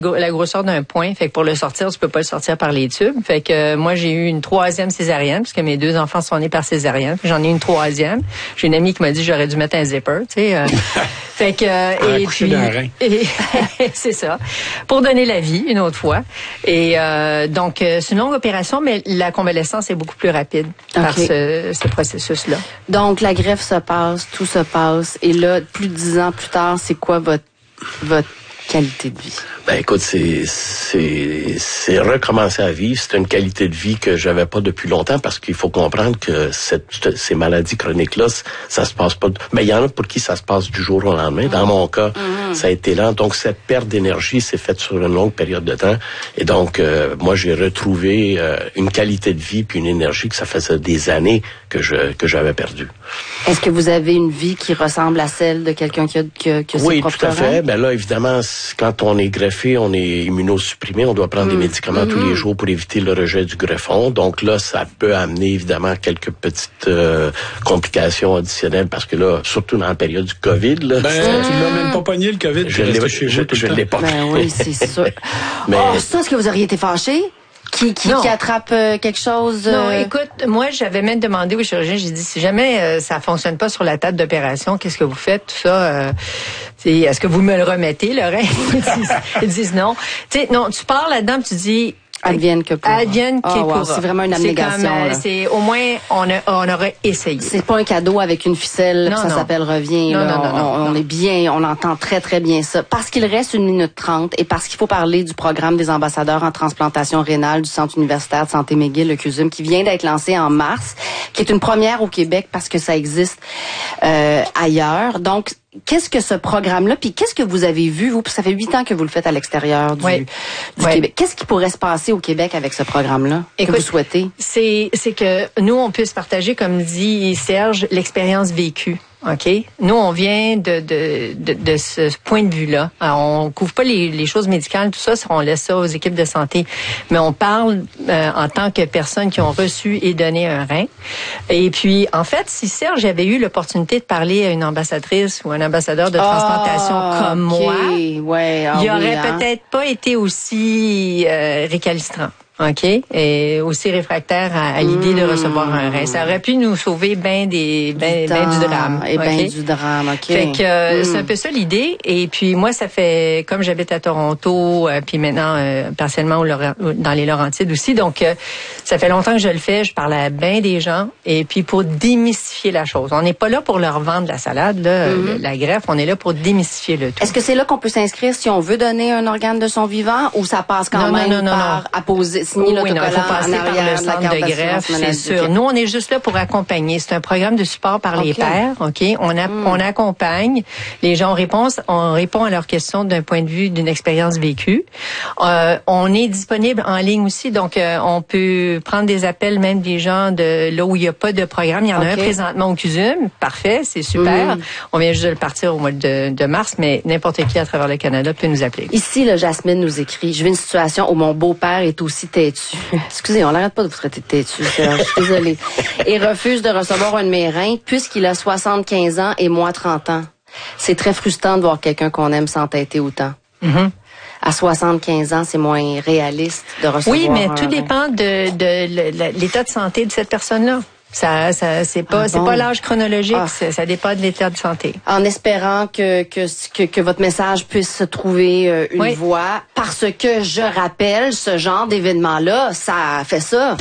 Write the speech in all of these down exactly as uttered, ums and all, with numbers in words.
la grosseur d'un point. Fait que pour le sortir, tu peux pas le sortir par les tubes. Fait que euh, moi, j'ai eu une troisième césarienne, puisque mes deux enfants sont nés par césarienne. J'en ai une troisième. J'ai une amie qui m'a dit que j'aurais dû mettre un zipper, tu sais. Euh, fait que euh, et puis et, c'est ça. Pour donner la vie une autre fois. Et euh, donc euh, c'est une longue opération, mais la convalescence est beaucoup plus rapide okay. par ce, ce processus-là. Donc la greffe se passe, tout se passe, et là, plus de dix ans plus tard, c'est quoi votre votre qualité de vie? Ben écoute, c'est c'est c'est recommencer à vivre. C'est une qualité de vie que j'avais pas depuis longtemps parce qu'il faut comprendre que cette, ces maladies chroniques-là, ça se passe pas. Mais il y en a pour qui ça se passe du jour au lendemain. Dans mon cas, mm-hmm. ça a été lent. Donc cette perte d'énergie s'est faite sur une longue période de temps. Et donc euh, moi j'ai retrouvé euh, une qualité de vie puis une énergie que ça faisait des années que je que j'avais perdue. Est-ce que vous avez une vie qui ressemble à celle de quelqu'un qui a que que Oui, tout à fait. Ben là évidemment, quand on est greffé, on est immunosupprimé, on doit prendre mmh. des médicaments mmh. tous les jours pour éviter le rejet du greffon. Donc là, ça peut amener évidemment quelques petites euh, complications additionnelles parce que là, surtout dans la période du COVID, là, ben, tu l'as même pas pogné le COVID. Je l'ai, chez je, je, je l'ai pas. Ben oui, c'est sûr. Mais oh, ça, est-ce que vous auriez été fâché? Qui, qui, qui attrape euh, quelque chose? Euh... Non, écoute, moi, j'avais même demandé au chirurgien, j'ai dit, si jamais euh, ça fonctionne pas sur la table d'opération, qu'est-ce que vous faites, tout ça? Euh, est-ce que vous me le remettez, le rein? ils, disent, ils disent non. Tu sais, non, tu parles là-dedans, tu dis... Advienne que pourra. Advienne que oh, pourra. Wow, c'est vraiment une abnégation. C'est, comme, là. c'est au moins on a on aurait essayé. C'est pas un cadeau avec une ficelle, non, ça non. s'appelle revient. Non, là. non, non, non, on, non. on est bien, on entend très très bien ça. Parce qu'il reste une minute trente et parce qu'il faut parler du programme des ambassadeurs en transplantation rénale du Centre universitaire de santé McGill, le C U S U M, qui vient d'être lancé en mars, qui est une première au Québec parce que ça existe euh, ailleurs. Donc qu'est-ce que ce programme-là, puis qu'est-ce que vous avez vu, vous, puis ça fait huit ans que vous le faites à l'extérieur du, oui. du oui. Québec. Qu'est-ce qui pourrait se passer au Québec avec ce programme-là Écoute, que vous souhaitez? C'est, c'est que nous, on puisse partager, comme dit Serge, l'expérience vécue. OK? Nous, on vient de, de, de, de ce point de vue-là. Alors, on couvre pas les, les choses médicales, tout ça, on laisse ça aux équipes de santé. Mais on parle euh, en tant que personnes qui ont reçu et donné un rein. Et puis, en fait, si Serge avait eu l'opportunité de parler à une ambassadrice ou un ambassadeur de transplantation oh, comme okay. moi, ouais, ah, il aurait oui, hein? peut-être pas été aussi euh, récalcitrant. OK? Et aussi réfractaire à, à l'idée mmh. de recevoir un rein. Ça aurait pu nous sauver bien des, ben, du, ben du drame. Et okay? bien du drame, OK. Fait que, euh, mmh. c'est un peu ça l'idée. Et puis, moi, ça fait, comme j'habite à Toronto, euh, puis maintenant, euh, partiellement au Laurent, dans les Laurentides aussi. Donc, euh, ça fait longtemps que je le fais. Je parle à bien des gens. Et puis, pour démystifier la chose. On n'est pas là pour leur vendre la salade, là, mmh. la greffe. On est là pour démystifier le tout. Est-ce que c'est là qu'on peut s'inscrire si on veut donner un organe de son vivant ou ça passe quand non, même non, non, par non. apposer? Oui, non, il faut passer par le centre de greffe, c'est sûr. Nous, on est juste là pour accompagner. C'est un programme de support par okay. les pairs, OK? On, a, mm. on accompagne. Les gens, on répond, on répond à leurs questions d'un point de vue d'une expérience vécue. Euh, on est disponible en ligne aussi, donc euh, on peut prendre des appels même des gens de là où il n'y a pas de programme. Il y en okay. a un présentement au C U S U M. Parfait, c'est super. Mm. On vient juste de le partir au mois de, de mars, mais n'importe qui à travers le Canada peut nous appeler. Ici, là, Jasmine nous écrit, je vis une situation où mon beau-père est aussi têtu. Excusez, on n'arrête pas de vous traiter de têtu. Je suis désolée. Et refuse de recevoir un de mes reins puisqu'il a soixante-quinze ans et moi trente ans. C'est très frustrant de voir quelqu'un qu'on aime s'entêter autant. Mm-hmm. À soixante-quinze ans, c'est moins réaliste de recevoir Oui, mais un tout rein. Dépend de, de l'état de santé de cette personne-là. Ça, ça, c'est pas, ah c'est bon. pas l'âge chronologique, ah. ça, ça dépend de l'état de santé. En espérant que que que, que votre message puisse se trouver euh, une oui. voie, parce que je rappelle, ce genre d'événement-là, ça fait ça.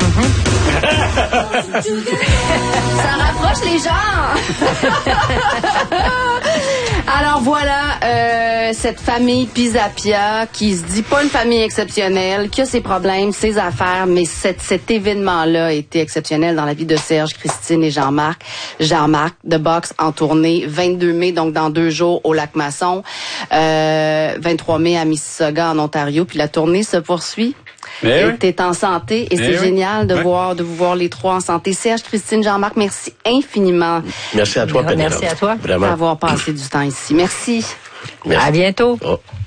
Mm-hmm. Ça rapproche les gens. Alors voilà, euh, cette famille Pisapia qui se dit pas une famille exceptionnelle, qui a ses problèmes, ses affaires, mais cet, cet événement-là a été exceptionnel dans la vie de Serge, Christine et Jean-Marc. Jean-Marc, de boxe en tournée, vingt-deux mai, donc dans deux jours au Lac-Masson, euh, vingt-trois mai à Mississauga en Ontario, puis la tournée se poursuit. Mais oui. T'es en santé et Mais c'est oui. génial de ouais. voir de vous voir les trois en santé. Serge, Christine, Jean-Marc, merci infiniment. Merci à toi, Pénélope. Merci à toi. Vraiment. D'avoir passé du temps ici. Merci. Merci. À bientôt. Oh.